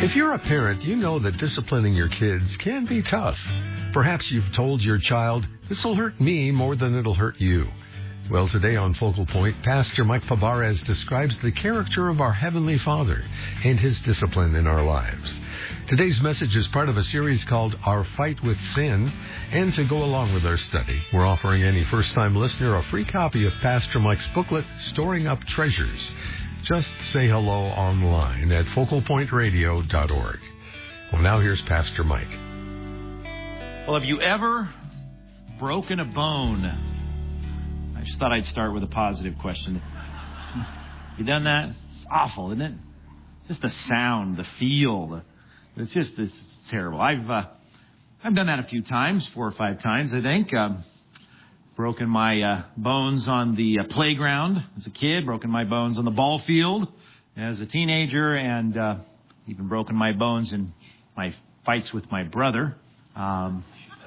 If you're a parent, you know that disciplining your kids can be tough. Perhaps you've told your child, "This will hurt me more than it'll hurt you." Well, today on Focal Point, Pastor Mike Fabarez describes the character of our Heavenly Father and His discipline in our lives. Today's message is part of a series called Our Fight with Sin. And to go along with our study, we're offering any first-time listener a free copy of Pastor Mike's booklet, Storing Up Treasures. Just say hello online at focalpointradio.org. Well, now here's Pastor Mike. Well, have you ever broken a bone? I just thought I'd start with a positive question. You done that? It's awful, isn't it? Just the sound, the feel. It's terrible. I've done that a few times, 4 or 5 times, I think. Broken my bones on the playground as a kid, broken my bones on the ball field as a teenager, and even broken my bones in my fights with my brother. And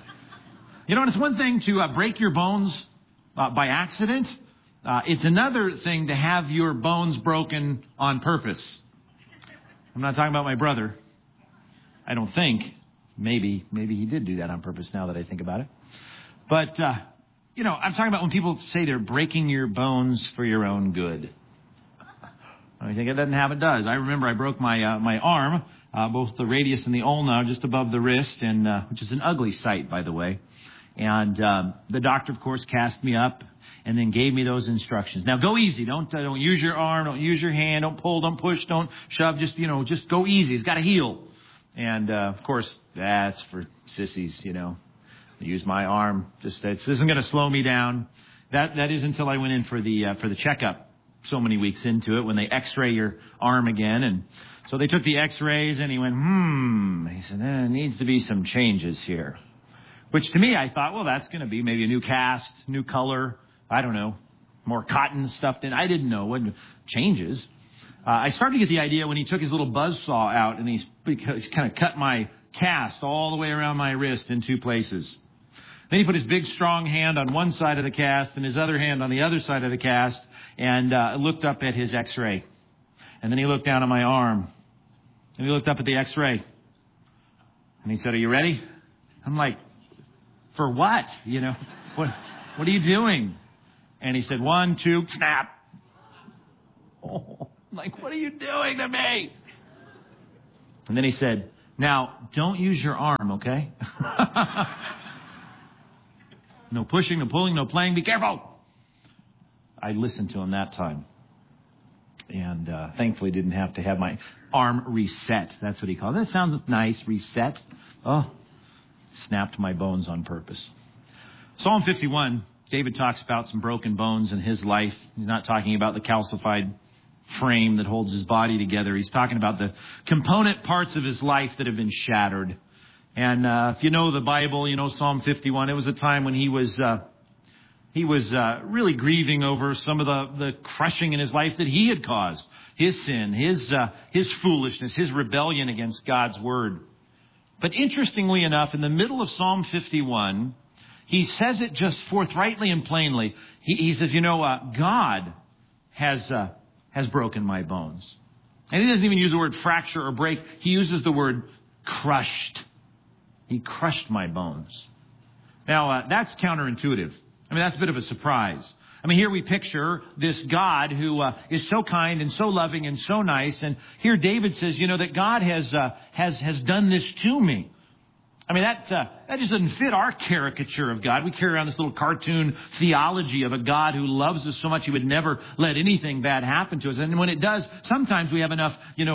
it's one thing to break your bones by accident. It's another thing to have your bones broken on purpose. I'm not talking about my brother. I don't think. Maybe he did do that on purpose now that I think about it. But, I'm talking about when people say they're breaking your bones for your own good. I think it doesn't have it does. I remember I broke my arm, both the radius and the ulna, just above the wrist, and which is an ugly sight, by the way. And the doctor, of course, cast me up and then gave me those instructions. Now, go easy. Don't use your arm. Don't use your hand. Don't pull. Don't push. Don't shove. Just go easy. It's got to heal. And, of course, that's for sissies, Use my arm. This isn't going to slow me down. That is until I went in for the checkup so many weeks into it when they x-ray your arm again. And so they took the x-rays and he went, He said, there needs to be some changes here. Which to me, I thought, well, that's going to be maybe a new cast, new color. I don't know, more cotton stuffed in. I didn't know what changes. I started to get the idea when he took his little buzzsaw out and he kind of cut my cast all the way around my wrist in 2 places. Then he put his big, strong hand on one side of the cast and his other hand on the other side of the cast and looked up at his x-ray. And then he looked down at my arm. And he looked up at the x-ray. And he said, "Are you ready?" I'm like, "For what? What are you doing?" And he said, 1, 2, snap. Oh, like, what are you doing to me? And then he said, "Now, don't use your arm, okay?" No pushing, no pulling, no playing. Be careful. I listened to him that time. And thankfully didn't have to have my arm reset. That's what he called it. That sounds nice, reset. Oh, snapped my bones on purpose. Psalm 51, David talks about some broken bones in his life. He's not talking about the calcified frame that holds his body together. He's talking about the component parts of his life that have been shattered. And if you know the Bible, Psalm 51, it was a time when he was really grieving over some of the crushing in his life that he had caused. His sin, his foolishness, his rebellion against God's word. But interestingly enough, in the middle of Psalm 51, he says it just forthrightly and plainly. He says, God has broken my bones. And he doesn't even use the word fracture or break. He uses the word crushed. He crushed my bones. Now, that's counterintuitive. That's a bit of a surprise. Here we picture this God who is so kind and so loving and so nice. And here David says, that God has done this to me. That just doesn't fit our caricature of God. We carry around this little cartoon theology of a God who loves us so much he would never let anything bad happen to us. And when it does, sometimes we have enough,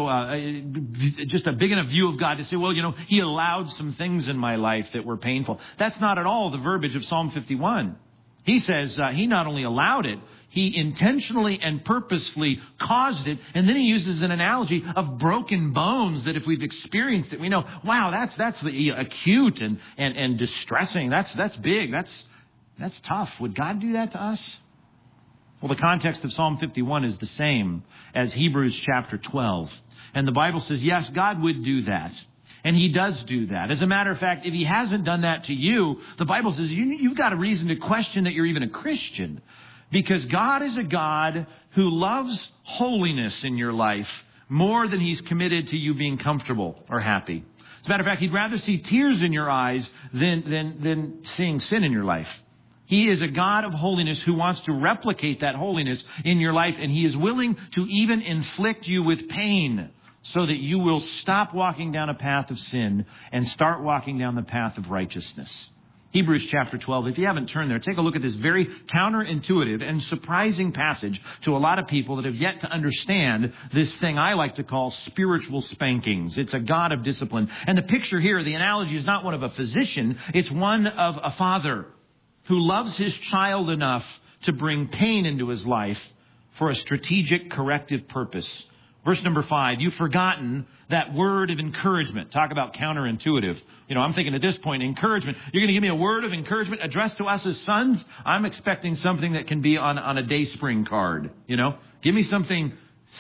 just a big enough view of God to say, well, he allowed some things in my life that were painful. That's not at all the verbiage of Psalm 51. He says he not only allowed it, he intentionally and purposefully caused it. And then he uses an analogy of broken bones that if we've experienced it, we know, wow, that's acute and distressing. That's big. That's tough. Would God do that to us? Well, the context of Psalm 51 is the same as Hebrews chapter 12. And the Bible says, yes, God would do that. And he does do that. As a matter of fact, if he hasn't done that to you, the Bible says you've got a reason to question that you're even a Christian. Because God is a God who loves holiness in your life more than he's committed to you being comfortable or happy. As a matter of fact, he'd rather see tears in your eyes than seeing sin in your life. He is a God of holiness who wants to replicate that holiness in your life, and he is willing to even inflict you with pain so that you will stop walking down a path of sin and start walking down the path of righteousness. Hebrews chapter 12, if you haven't turned there, take a look at this very counterintuitive and surprising passage to a lot of people that have yet to understand this thing I like to call spiritual spankings. It's a God of discipline. And the picture here, the analogy is not one of a physician, it's one of a father who loves his child enough to bring pain into his life for a strategic corrective purpose. Verse number 5, you've forgotten that word of encouragement. Talk about counterintuitive. I'm thinking at this point, encouragement. You're going to give me a word of encouragement addressed to us as sons? I'm expecting something that can be on a Dayspring card. Give me something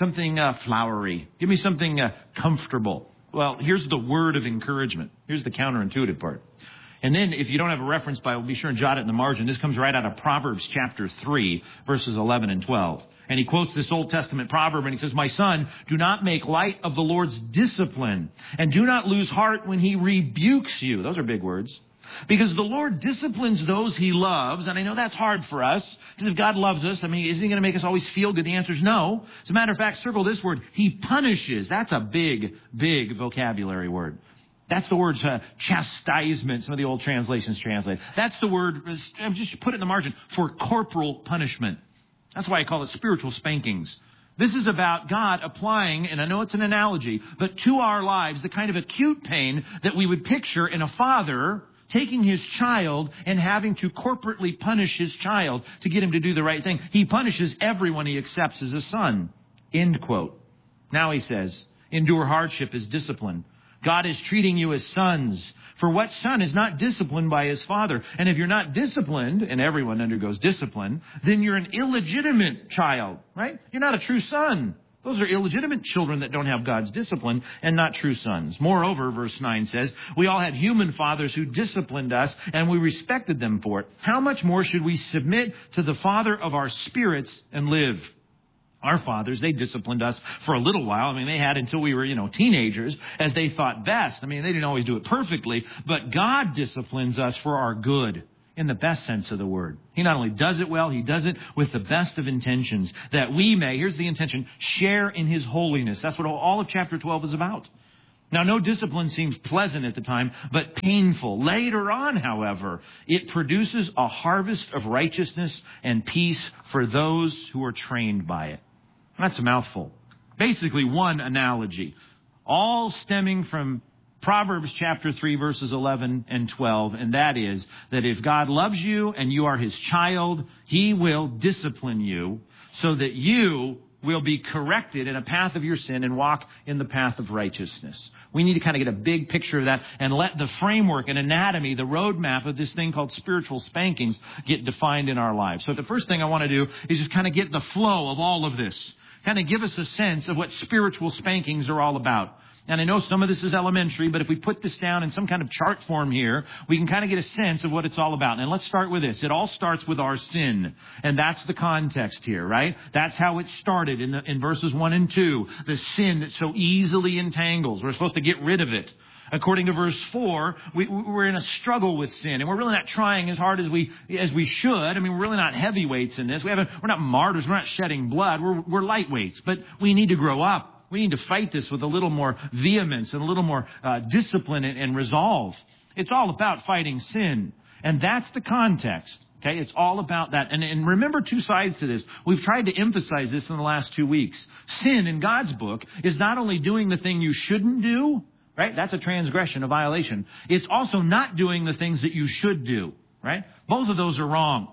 flowery. Give me something comfortable. Well, here's the word of encouragement. Here's the counterintuitive part. And then if you don't have a reference Bible, be sure and jot it in the margin. This comes right out of Proverbs chapter 3, verses 11 and 12. And he quotes this Old Testament proverb and he says, my son, do not make light of the Lord's discipline and do not lose heart when he rebukes you. Those are big words. Because the Lord disciplines those he loves. And I know that's hard for us. Because if God loves us, isn't he going to make us always feel good? The answer is no. As a matter of fact, circle this word. He punishes. That's a big, big vocabulary word. That's the word chastisement. Some of the old translations translate. That's the word, just put it in the margin, for corporal punishment. That's why I call it spiritual spankings. This is about God applying, and I know it's an analogy, but to our lives, the kind of acute pain that we would picture in a father taking his child and having to corporately punish his child to get him to do the right thing. He punishes everyone he accepts as a son. End quote. Now he says, endure hardship as discipline. God is treating you as sons. For what son is not disciplined by his father? And if you're not disciplined, and everyone undergoes discipline, then you're an illegitimate child, right? You're not a true son. Those are illegitimate children that don't have God's discipline and not true sons. Moreover, verse 9 says, we all had human fathers who disciplined us and we respected them for it. How much more should we submit to the Father of our spirits and live? Our fathers, they disciplined us for a little while. They had until we were, teenagers as they thought best. They didn't always do it perfectly, but God disciplines us for our good in the best sense of the word. He not only does it well, he does it with the best of intentions that we may, here's the intention, share in his holiness. That's what all of chapter 12 is about. Now, no discipline seems pleasant at the time, but painful. Later on, however, it produces a harvest of righteousness and peace for those who are trained by it. That's a mouthful. Basically, one analogy, all stemming from Proverbs chapter 3, verses 11 and 12. And that is that if God loves you and you are his child, he will discipline you so that you will be corrected in a path of your sin and walk in the path of righteousness. We need to kind of get a big picture of that and let the framework and anatomy, the roadmap of this thing called spiritual spankings get defined in our lives. So the first thing I want to do is just kind of get the flow of all of this. Kind of give us a sense of what spiritual spankings are all about. And I know some of this is elementary, but if we put this down in some kind of chart form here, we can kind of get a sense of what it's all about. And let's start with this. It all starts with our sin. And that's the context here, right? That's how it started in verses 1 and 2. The sin that so easily entangles. We're supposed to get rid of it. According to verse 4, we're in a struggle with sin, and we're really not trying as hard as we should. We're really not heavyweights in this. We're not martyrs. We're not shedding blood. We're lightweights, but we need to grow up. We need to fight this with a little more vehemence and a little more discipline and resolve. It's all about fighting sin, and that's the context. Okay, it's all about that. And remember two sides to this. We've tried to emphasize this in the last 2 weeks. Sin in God's book is not only doing the thing you shouldn't do, right? That's a transgression, a violation. It's also not doing the things that you should do, right? Both of those are wrong.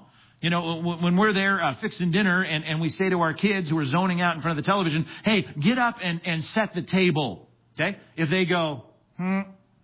When we're there fixing dinner and we say to our kids who are zoning out in front of the television, hey, get up and set the table, okay? If they go, right?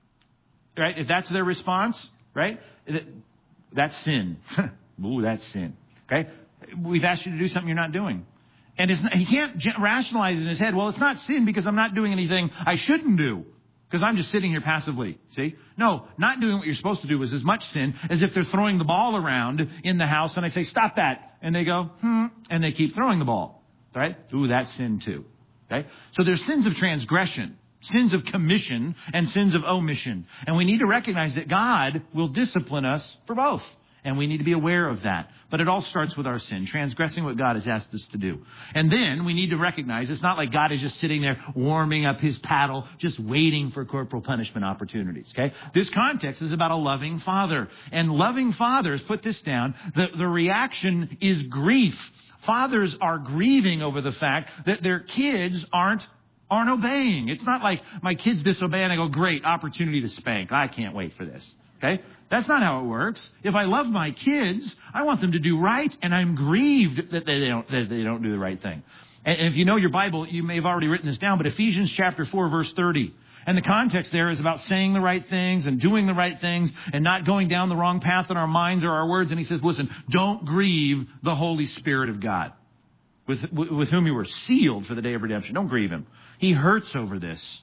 If that's their response, right? That's sin. Ooh, that's sin, okay? We've asked you to do something you're not doing. And he can't rationalize in his head, well, it's not sin because I'm not doing anything I shouldn't do. Because I'm just sitting here passively, see? No, not doing what you're supposed to do is as much sin as if they're throwing the ball around in the house and I say, stop that. And they go, and they keep throwing the ball, right? Ooh, that's sin too. Okay? So there's sins of transgression, sins of commission, and sins of omission. And we need to recognize that God will discipline us for both. And we need to be aware of that. But it all starts with our sin, transgressing what God has asked us to do. And then we need to recognize it's not like God is just sitting there warming up his paddle, just waiting for corporal punishment opportunities. Okay? This context is about a loving father. And loving fathers, put this down, the reaction is grief. Fathers are grieving over the fact that their kids aren't obeying. It's not like my kids disobey and I go, great, opportunity to spank. I can't wait for this. Okay? That's not how it works. If I love my kids, I want them to do right, and I'm grieved that they don't do the right thing. And if you know your Bible, you may have already written this down, but Ephesians chapter 4, verse 30. And the context there is about saying the right things and doing the right things and not going down the wrong path in our minds or our words. And he says, listen, don't grieve the Holy Spirit of God, with whom you were sealed for the day of redemption. Don't grieve him. He hurts over this.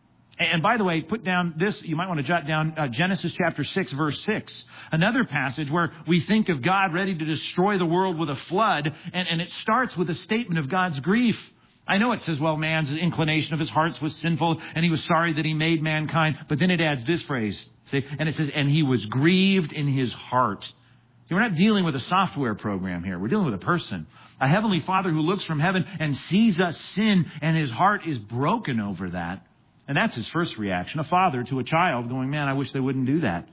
And by the way, put down this, you might want to jot down Genesis chapter 6, verse 6. Another passage where we think of God ready to destroy the world with a flood. And it starts with a statement of God's grief. I know it says, well, man's inclination of his hearts was sinful and he was sorry that he made mankind. But then it adds this phrase. See? And it says, and he was grieved in his heart. See, we're not dealing with a software program here. We're dealing with a person. A heavenly Father who looks from heaven and sees us sin, and his heart is broken over that. And that's his first reaction, a father to a child going, man, I wish they wouldn't do that.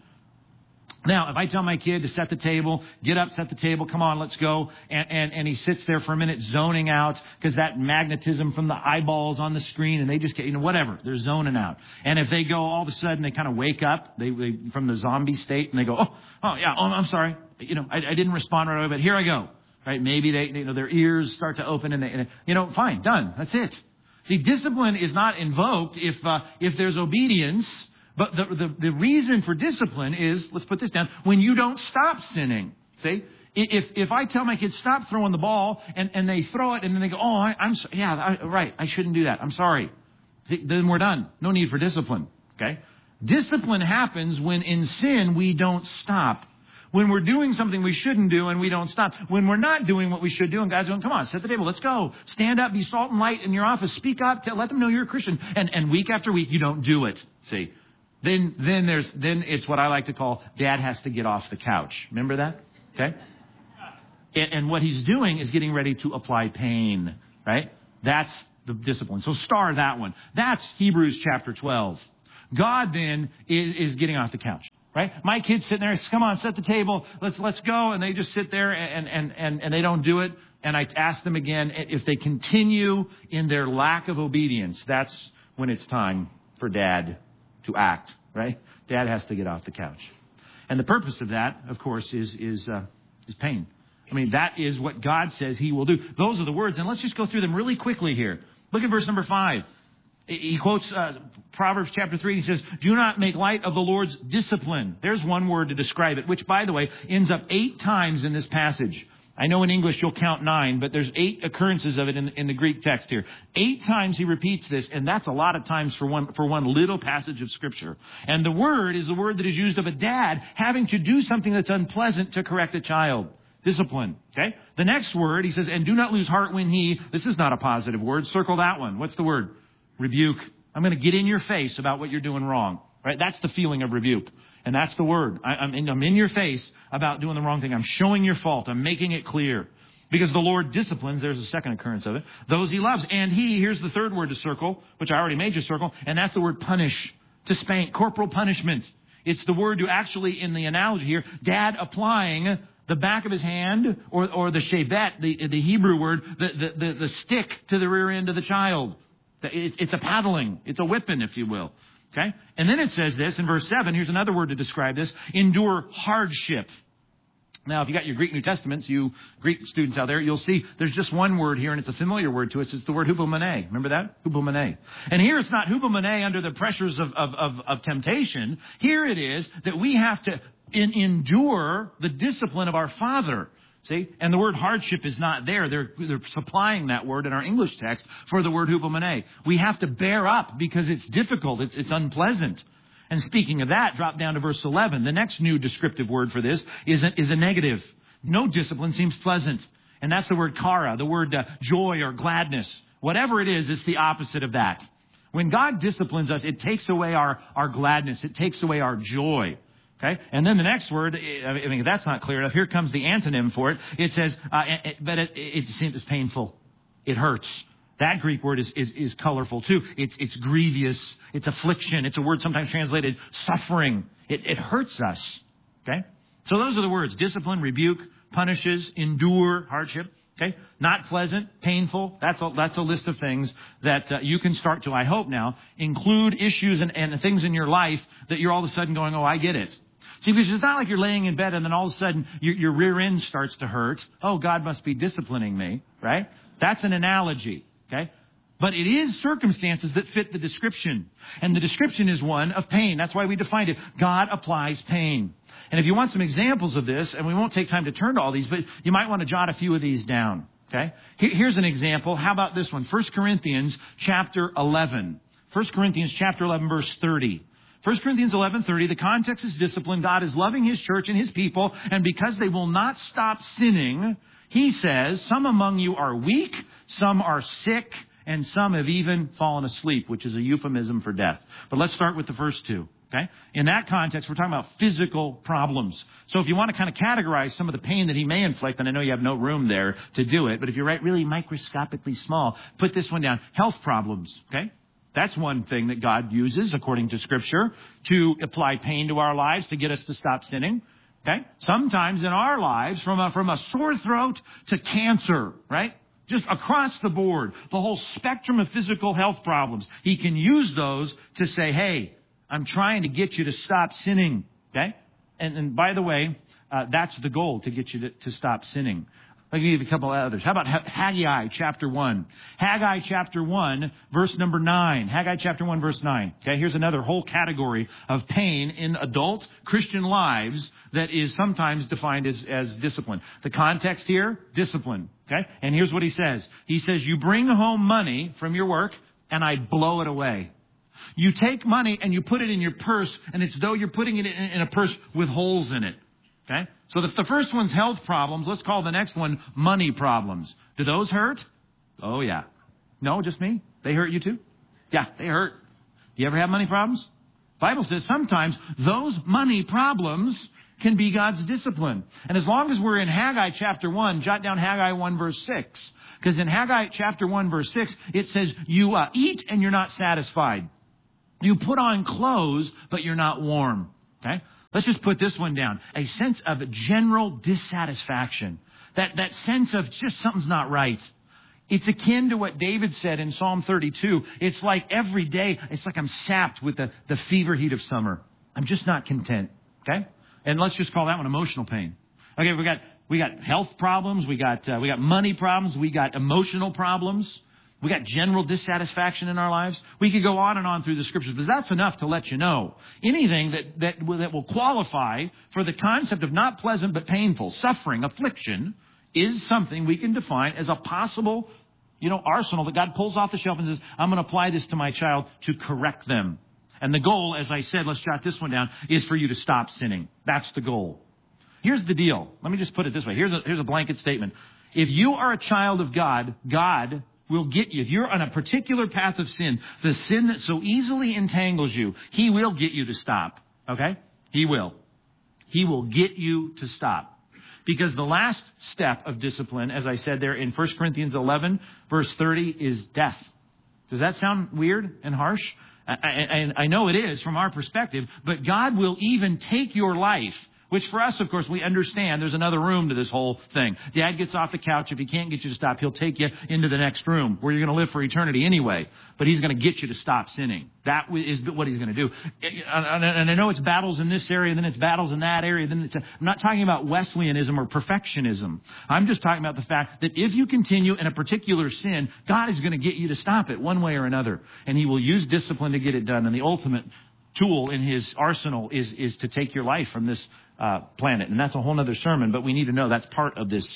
Now, if I tell my kid to set the table, get up, set the table, come on, let's go, and he sits there for a minute zoning out because that magnetism from the eyeballs on the screen, and they just get, whatever, they're zoning out. And if they go, all of a sudden, they kind of wake up they from the zombie state, and they go, I'm sorry, I didn't respond right away, but here I go. Right? Maybe they their ears start to open, and fine, done, that's it. See, discipline is not invoked if there's obedience, but the reason for discipline is, let's put this down, when you don't stop sinning. See, if I tell my kids stop throwing the ball and they throw it and then they go, right, I shouldn't do that. I'm sorry. Then we're done. No need for discipline. Okay, discipline happens when in sin we don't stop. When we're doing something we shouldn't do and we don't stop. When we're not doing what we should do and God's going, come on, set the table, let's go. Stand up, be salt and light in your office. Speak up, let them know you're a Christian. And week after week, you don't do it. See, then it's what I like to call dad has to get off the couch. Remember that? Okay? And what he's doing is getting ready to apply pain, right? That's the discipline. So star that one. That's Hebrews chapter 12. God then is getting off the couch. Right? My kids sitting there, come on, set the table, let's go. And they just sit there and they don't do it. And I ask them again, if they continue in their lack of obedience, that's when it's time for dad to act, right? Dad has to get off the couch. And the purpose of that, of course, is pain. I mean, that is what God says he will do. Those are the words. And let's just go through them really quickly here. Look at verse number 5. He quotes Proverbs chapter 3. He says, do not make light of the Lord's discipline. There's one word to describe it, which, by the way, ends up 8 times in this passage. I know in English you'll count 9, but there's 8 occurrences of it in the Greek text here. 8 times he repeats this, and that's a lot of times for one little passage of Scripture. And the word is the word that is used of a dad having to do something that's unpleasant to correct a child. Discipline. Okay? The next word, he says, and do not lose heart when this is not a positive word. Circle that one. What's the word? Rebuke. I'm going to get in your face about what you're doing wrong. Right? That's the feeling of rebuke. And that's the word. I'm in your face about doing the wrong thing. I'm showing your fault. I'm making it clear. Because the Lord disciplines, there's a second occurrence of it, those he loves. And here's the third word to circle, which I already made you circle, and that's the word punish, to spank, corporal punishment. It's the word to actually, in the analogy here, dad applying the back of his hand, or the shebet, the Hebrew word, the stick to the rear end of the child. It's a paddling. It's a whipping, if you will. Okay? And then it says this in verse 7. Here's another word to describe this. Endure hardship. Now, if you got your Greek New Testaments, you Greek students out there, you'll see there's just one word here, and it's a familiar word to us. It's the word hupomene. Remember that? Hupomene. And here it's not hupomene under the pressures of temptation. Here it is that we have to endure the discipline of our Father. See? And the word hardship is not there. They're supplying that word in our English text for the word hupomene. We have to bear up because it's difficult. It's unpleasant. And speaking of that, drop down to verse 11. The next new descriptive word for this is a negative. No discipline seems pleasant. And that's the word kara, the word joy or gladness Whatever it is, it's the opposite of that. When God disciplines us, it takes away our gladness. It takes away our joy. Okay? And then the next word, I mean, if that's not clear enough, here comes the antonym for it. It says, but it seems painful. It hurts. That Greek word is colorful too. It's grievous. It's affliction. It's a word sometimes translated suffering. It hurts us. Okay? So those are the words. Discipline, rebuke, punishes, endure, hardship. Okay? Not pleasant, painful. That's a list of things that you can start to, I hope now, include issues and things in your life that you're all of a sudden going, oh, I get it. See, because it's not like you're laying in bed and then all of a sudden your rear end starts to hurt. Oh, God must be disciplining me, right? That's an analogy, okay? But it is circumstances that fit the description. And the description is one of pain. That's why we defined it. God applies pain. And if you want some examples of this, and we won't take time to turn to all these, but you might want to jot a few of these down, okay? Here's an example. How about this one? 1 Corinthians chapter 11. 1 Corinthians chapter 11, verse 30. 1 Corinthians 11:30, the context is discipline. God is loving his church and his people, and because they will not stop sinning, he says, some among you are weak, some are sick, and some have even fallen asleep, which is a euphemism for death. But let's start with the first two. Okay? In that context, we're talking about physical problems. So if you want to kind of categorize some of the pain that he may inflict, and I know you have no room there to do it, but if you're really microscopically small, put this one down. Health problems. Okay? That's one thing that God uses, according to Scripture, to apply pain to our lives, to get us to stop sinning. Okay? Sometimes in our lives, from a sore throat to cancer, right? Just across the board, the whole spectrum of physical health problems. He can use those to say, hey, I'm trying to get you to stop sinning. Okay? And by the way, that's the goal, to get you to stop sinning. Let me give you a couple of others. How about Haggai chapter 1? Haggai chapter 1, verse number 9. Haggai chapter 1, verse 9. Okay, here's another whole category of pain in adult Christian lives that is sometimes defined as discipline. The context here, discipline. Okay, and here's what he says. He says, you bring home money from your work and I blow it away. You take money and you put it in your purse, and it's though you're putting it in a purse with holes in it. Okay? So if the first one's health problems, let's call the next one money problems. Do those hurt? Oh, yeah. No, just me? They hurt you too? Yeah, they hurt. Do you ever have money problems? The Bible says sometimes those money problems can be God's discipline. And as long as we're in Haggai chapter 1, jot down Haggai 1 verse 6. Because in Haggai chapter 1 verse 6, it says, you eat and you're not satisfied. You put on clothes, but you're not warm. Okay? Let's just put this one down. A sense of general dissatisfaction. That sense of just something's not right. It's akin to what David said in Psalm 32. It's like every day, it's like I'm sapped with the fever heat of summer. I'm just not content. Okay? And let's just call that one emotional pain. Okay, we got health problems, we got money problems, we got emotional problems. We got general dissatisfaction in our lives. We could go on and on through the Scriptures, but that's enough to let you know. Anything that will qualify for the concept of not pleasant but painful, suffering, affliction, is something we can define as a possible, arsenal that God pulls off the shelf and says, I'm going to apply this to my child to correct them. And the goal, as I said, let's jot this one down, is for you to stop sinning. That's the goal. Here's the deal. Let me just put it this way. Here's a blanket statement. If you are a child of God, God will get you. If you're on a particular path of sin, the sin that so easily entangles you, he will get you to stop. Okay? He will. He will get you to stop. Because the last step of discipline, as I said there in 1 Corinthians 11, verse 30, is death. Does that sound weird and harsh? I know it is from our perspective, but God will even take your life. Which for us, of course, we understand there's another room to this whole thing. Dad gets off the couch. If he can't get you to stop, he'll take you into the next room where you're going to live for eternity anyway. But he's going to get you to stop sinning. That is what he's going to do. And I know it's battles in this area, then it's battles in that area. I'm not talking about Wesleyanism or perfectionism. I'm just talking about the fact that if you continue in a particular sin, God is going to get you to stop it one way or another. And he will use discipline to get it done. And the ultimate tool in his arsenal is to take your life from this planet. And that's a whole other sermon, but we need to know that's part of this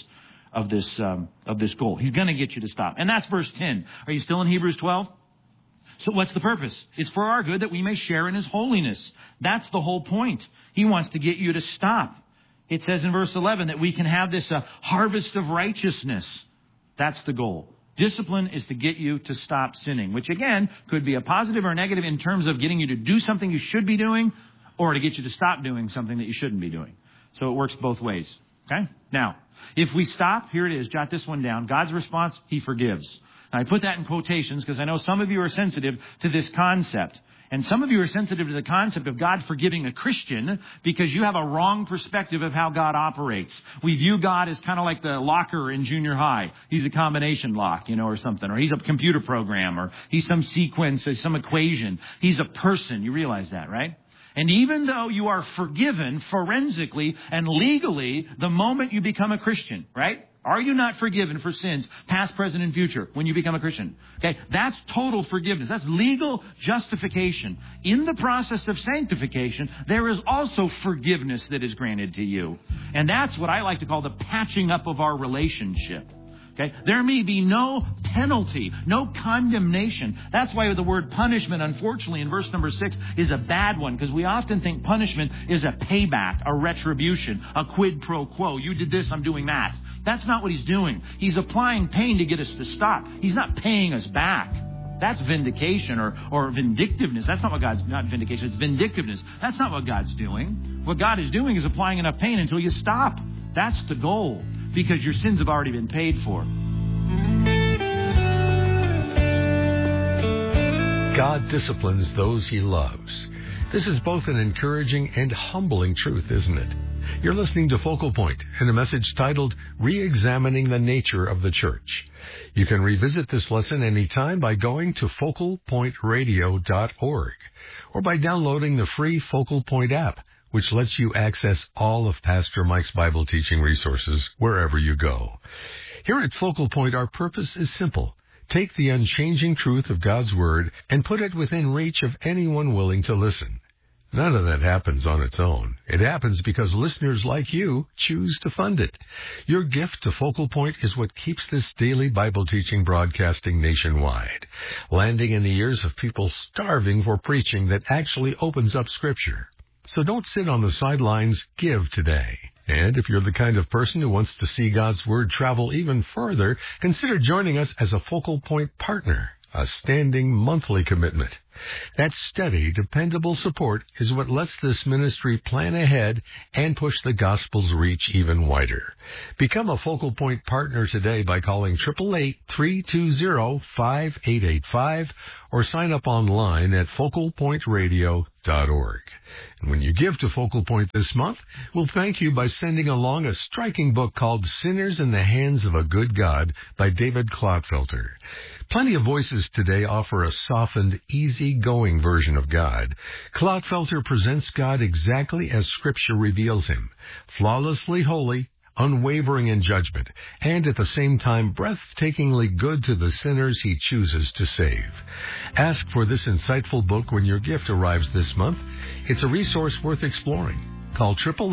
goal. He's going to get you to stop. And that's verse 10. Are you still in Hebrews 12? So what's the purpose? It's for our good that we may share in his holiness. That's the whole point. He wants to get you to stop. It says in verse 11 that we can have this harvest of righteousness. That's the goal. Discipline is to get you to stop sinning, which again could be a positive or a negative in terms of getting you to do something you should be doing or to get you to stop doing something that you shouldn't be doing. So it works both ways. Okay? Now, if we stop, here it is, jot this one down. God's response, He forgives. And I put that in quotations because I know some of you are sensitive to this concept. And some of you are sensitive to the concept of God forgiving a Christian because you have a wrong perspective of how God operates. We view God as kind of like the locker in junior high. He's a combination lock, or something. Or he's a computer program. Or he's some sequence, or some equation. He's a person. You realize that, right? And even though you are forgiven forensically and legally the moment you become a Christian, right? Are you not forgiven for sins, past, present, and future, when you become a Christian? Okay, that's total forgiveness. That's legal justification. In the process of sanctification, there is also forgiveness that is granted to you. And that's what I like to call the patching up of our relationship. Okay, there may be no penalty, no condemnation. That's why the word punishment, unfortunately, in verse number 6 is a bad one, because we often think punishment is a payback, a retribution, a quid pro quo. You did this, I'm doing that. That's not what He's doing. He's applying pain to get us to stop. He's not paying us back. That's vindication or vindictiveness. That's not what God's, not vindication, it's vindictiveness. That's not what God's doing. What God is doing is applying enough pain until you stop. That's the goal, because your sins have already been paid for. God disciplines those He loves. This is both an encouraging and humbling truth, isn't it? You're listening to Focal Point and a message titled, Re-examining the Nature of the Church. You can revisit this lesson anytime by going to focalpointradio.org or by downloading the free Focal Point app, which lets you access all of Pastor Mike's Bible teaching resources wherever you go. Here at Focal Point, our purpose is simple. Take the unchanging truth of God's Word and put it within reach of anyone willing to listen. None of that happens on its own. It happens because listeners like you choose to fund it. Your gift to Focal Point is what keeps this daily Bible teaching broadcasting nationwide, landing in the ears of people starving for preaching that actually opens up Scripture. So don't sit on the sidelines. Give today. And if you're the kind of person who wants to see God's Word travel even further, consider joining us as a Focal Point partner, a standing monthly commitment. That steady, dependable support is what lets this ministry plan ahead and push the gospel's reach even wider. Become a Focal Point partner today by calling 888-320-5885 or sign up online at focalpointradio.org. And when you give to Focal Point this month, we'll thank you by sending along a striking book called Sinners in the Hands of a Good God by David Clotfelter. Plenty of Voices today offer a softened, easy-going version of God. Clotfelter presents God exactly as Scripture reveals Him, flawlessly holy, unwavering in judgment, and at the same time breathtakingly good to the sinners He chooses to save. Ask for this insightful book when your gift arrives this month. It's a resource worth exploring. Call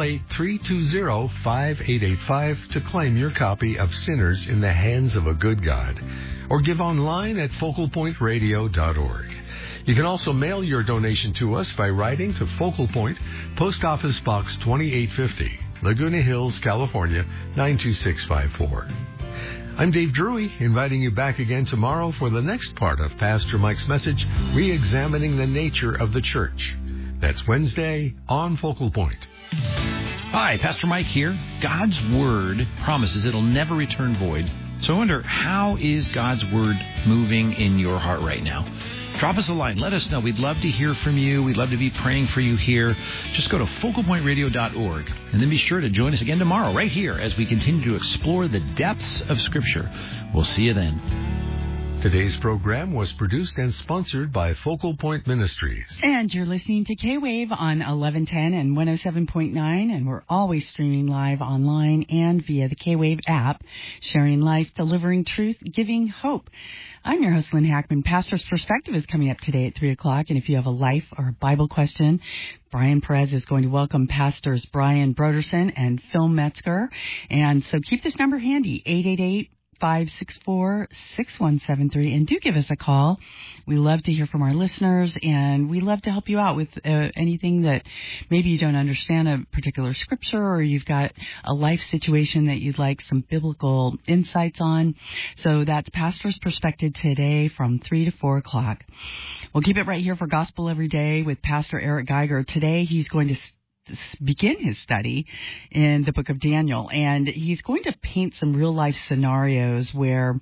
888-320-5885 to claim your copy of Sinners in the Hands of a Good God, or give online at focalpointradio.org. You can also mail your donation to us by writing to Focal Point, Post Office Box 2850, Laguna Hills, California, 92654. I'm Dave Drury, inviting you back again tomorrow for the next part of Pastor Mike's message, Re-examining the Nature of the Church. That's Wednesday on Focal Point. Hi, Pastor Mike here. God's Word promises it'll never return void. So I wonder, how is God's Word moving in your heart right now? Drop us a line. Let us know. We'd love to hear from you. We'd love to be praying for you here. Just go to focalpointradio.org and then be sure to join us again tomorrow right here as we continue to explore the depths of Scripture. We'll see you then. Today's program was produced and sponsored by Focal Point Ministries. And you're listening to K-Wave on 1110 and 107.9, and we're always streaming live online and via the K-Wave app, sharing life, delivering truth, giving hope. I'm your host, Lynn Hackman. Pastor's Perspective is coming up today at 3 o'clock, and if you have a life or a Bible question, Brian Perez is going to welcome Pastors Brian Broderson and Phil Metzger. And so keep this number handy, 564-6173. And do give us a call. We love to hear from our listeners, and we love to help you out with anything that maybe you don't understand a particular scripture, or you've got a life situation that you'd like some biblical insights on. So that's Pastor's Perspective today from 3 to 4 o'clock. We'll keep it right here for Gospel Every Day with Pastor Eric Geiger. Today he's going to begin his study in the book of Daniel, and he's going to paint some real life scenarios where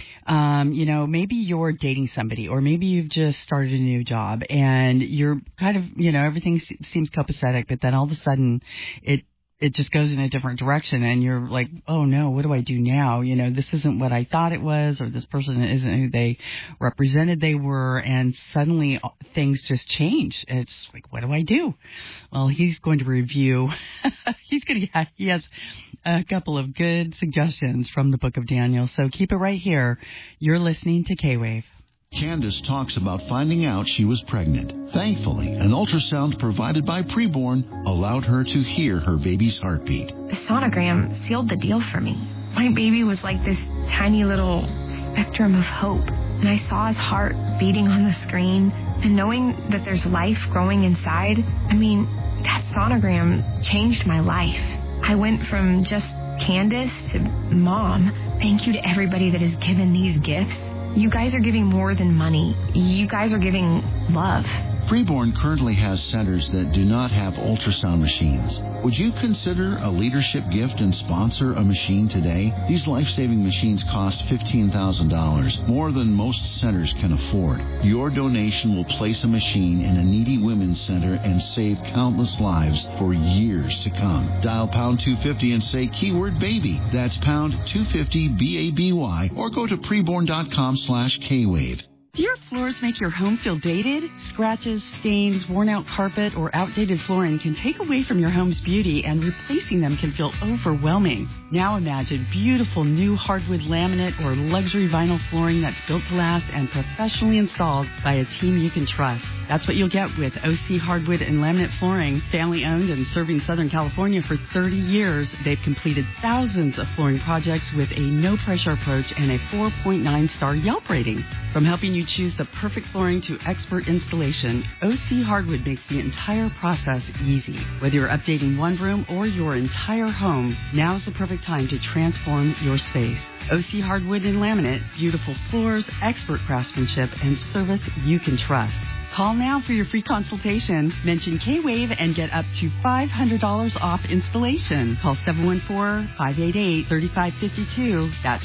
maybe you're dating somebody, or maybe you've just started a new job and you're kind of, everything seems copacetic, but then all of a sudden it just goes in a different direction, and you're like, oh no, what do I do now? This isn't what I thought it was, or this person isn't who they represented they were, and suddenly things just change. It's like, what do I do? Well, he's going to review. He has a couple of good suggestions from the book of Daniel, so keep it right here. You're listening to K-Wave. Candace talks about finding out she was pregnant. Thankfully, an ultrasound provided by Preborn allowed her to hear her baby's heartbeat. The sonogram sealed the deal for me. My baby was like this tiny little spectrum of hope, and I saw his heart beating on the screen, and knowing that there's life growing inside, that sonogram changed my life. I went from just Candace to Mom. Thank you to everybody that has given these gifts. You guys are giving more than money. You guys are giving love. Preborn currently has centers that do not have ultrasound machines. Would you consider a leadership gift and sponsor a machine today? These life-saving machines cost $15,000, more than most centers can afford. Your donation will place a machine in a needy women's center and save countless lives for years to come. Dial pound 250 and say keyword baby. That's pound 250 BABY, or go to preborn.com/Kwave. Do your floors make your home feel dated? Scratches, stains, worn-out carpet, or outdated flooring can take away from your home's beauty, and replacing them can feel overwhelming. Now imagine beautiful new hardwood laminate or luxury vinyl flooring that's built to last and professionally installed by a team you can trust. That's what you'll get with OC Hardwood and Laminate Flooring. Family-owned and serving Southern California for 30 years, they've completed thousands of flooring projects with a no-pressure approach and a 4.9-star Yelp rating. From helping you choose the perfect flooring to expert installation, OC Hardwood makes the entire process easy. Whether you're updating one room or your entire home, now's the perfect time to transform your space. OC Hardwood and Laminate, beautiful floors, expert craftsmanship, and service you can trust. Call now for your free consultation. Mention K-Wave and get up to $500 off installation. Call 714-588-3552. That's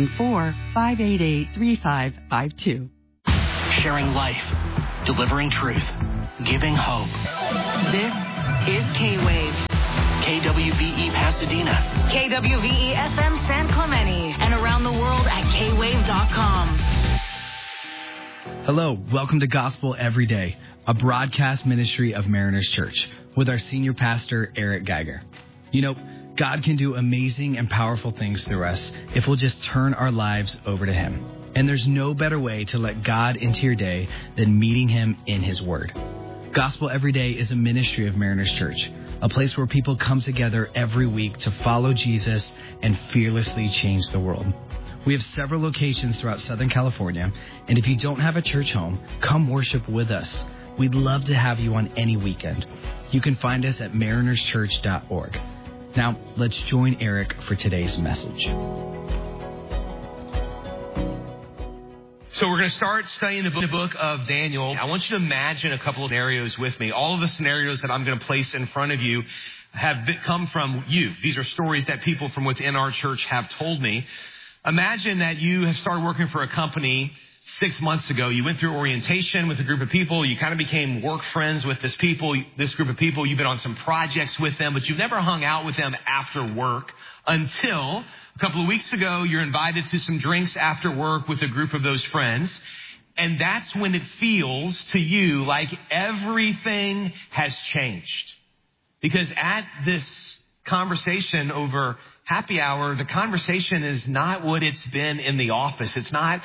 714-588-3552. Sharing life, delivering truth, giving hope. This is K-Wave. KWVE Pasadena. KWVE FM San Clemente. And around the world at kwave.com. Hello, welcome to Gospel Every Day, a broadcast ministry of Mariners Church with our senior pastor, Eric Geiger. God can do amazing and powerful things through us if we'll just turn our lives over to Him. And there's no better way to let God into your day than meeting Him in His Word. Gospel Every Day is a ministry of Mariners Church, a place where people come together every week to follow Jesus and fearlessly change the world. We have several locations throughout Southern California, and if you don't have a church home, come worship with us. We'd love to have you on any weekend. You can find us at marinerschurch.org. Now, let's join Eric for today's message. So we're going to start studying the book of Daniel. I want you to imagine a couple of scenarios with me. All of the scenarios that I'm going to place in front of you have come from you. These are stories that people from within our church have told me. Imagine that you have started working for a company 6 months ago. You went through orientation with a group of people. You kind of became work friends with this group of people. You've been on some projects with them, but you've never hung out with them after work until a couple of weeks ago, you're invited to some drinks after work with a group of those friends. And that's when it feels to you like everything has changed. Because at this conversation over happy hour, the conversation is not what it's been in the office. It's not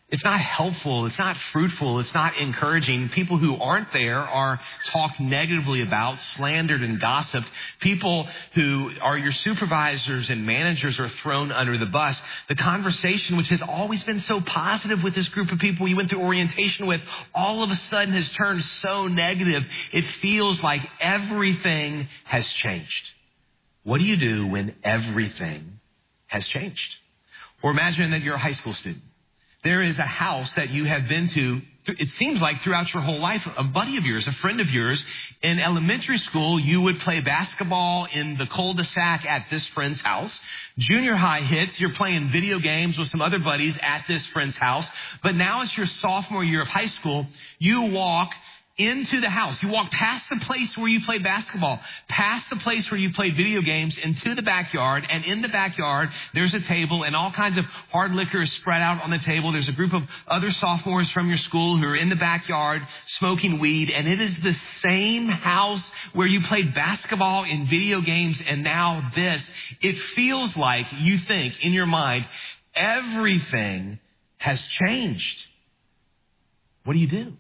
It's not helpful. It's not fruitful. It's not encouraging. People who aren't there are talked negatively about, slandered and gossiped. People who are your supervisors and managers are thrown under the bus. The conversation, which has always been so positive with this group of people you went through orientation with, all of a sudden has turned so negative. It feels like everything has changed. What do you do when everything has changed? Or imagine that you're a high school student. There is a house that you have been to, it seems like throughout your whole life, a buddy of yours, a friend of yours. In elementary school, you would play basketball in the cul-de-sac at this friend's house. Junior high hits, you're playing video games with some other buddies at this friend's house. But now it's your sophomore year of high school. You walk into the house. You walk past the place where you played basketball, past the place where you played video games, into the backyard. And in the backyard, there's a table and all kinds of hard liquor is spread out on the table. There's a group of other sophomores from your school who are in the backyard smoking weed. And it is the same house where you played basketball in video games. And now this, it feels like you think in your mind, everything has changed. What do you do?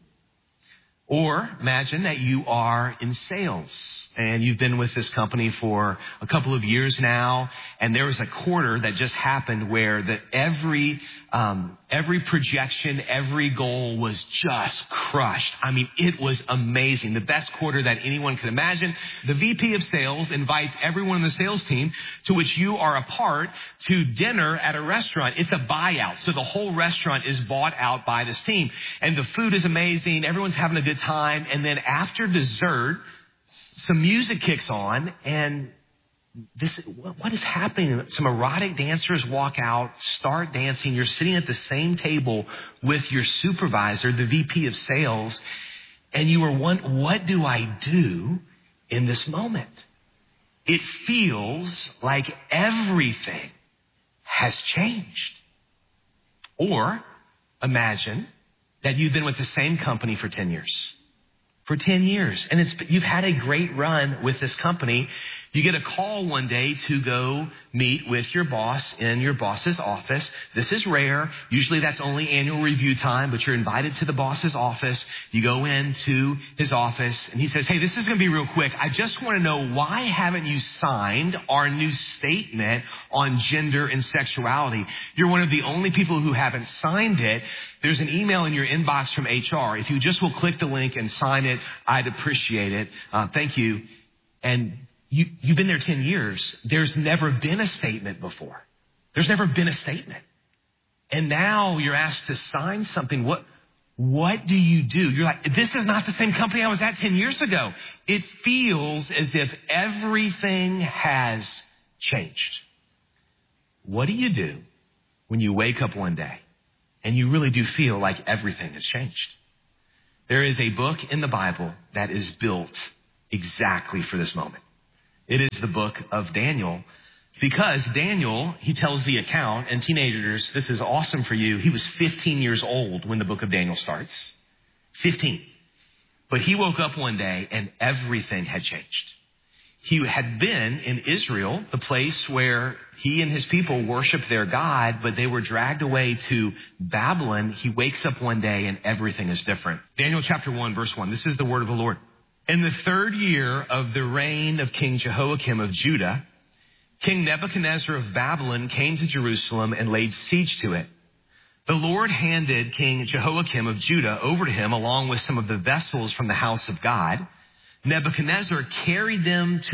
Or imagine that you are in sales and you've been with this company for a couple of years now, and there was a quarter that just happened where every projection, every goal was just crushed. I mean, it was amazing. The best quarter that anyone could imagine. The VP of sales invites everyone on the sales team, to which you are a part, to dinner at a restaurant. It's a buyout. So the whole restaurant is bought out by this team. And the food is amazing. Everyone's having a good time. And then after dessert, some music kicks on, and what is happening? Some erotic dancers walk out, start dancing. You're sitting at the same table with your supervisor, the VP of sales, and you are wondering, what do I do in this moment? It feels like everything has changed. Or imagine that you've been with the same company for 10 years. For 10 years. And you've had a great run with this company. You get a call one day to go meet with your boss in your boss's office. This is rare. Usually that's only annual review time, but you're invited to the boss's office. You go into his office and he says, hey, this is going to be real quick. I just want to know, why haven't you signed our new statement on gender and sexuality? You're one of the only people who haven't signed it. There's an email in your inbox from HR. If you just will click the link and sign it, I'd appreciate it. Thank you. And you've been there 10 years. There's never been a statement before. There's never been a statement. And now you're asked to sign something. What do you do? You're like, this is not the same company I was at 10 years ago. It feels as if everything has changed. What do you do when you wake up one day and you really do feel like everything has changed? There is a book in the Bible that is built exactly for this moment. It is the book of Daniel, because Daniel, he tells the account, and teenagers, this is awesome for you. He was 15 years old when the book of Daniel starts. 15. But he woke up one day and everything had changed. He had been in Israel, the place where he and his people worshiped their God, but they were dragged away to Babylon. He wakes up one day and everything is different. Daniel chapter 1, verse 1. This is the word of the Lord. In the 3rd year of the reign of King Jehoiakim of Judah, King Nebuchadnezzar of Babylon came to Jerusalem and laid siege to it. The Lord handed King Jehoiakim of Judah over to him, along with some of the vessels from the house of God. Nebuchadnezzar carried them to